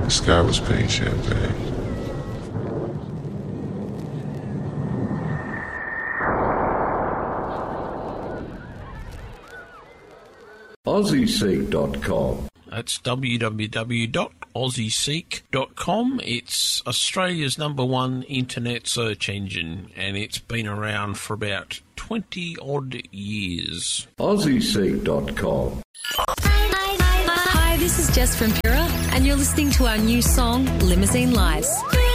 The sky was pink champagne. AussieSeek.com. That's www.aussieseek.com. It's Australia's #1 internet search engine, and it's been around for about 20-odd years. AussieSeek.com. Hi, this is Jess from Pura, and you're listening to our new song, Limousine Lights.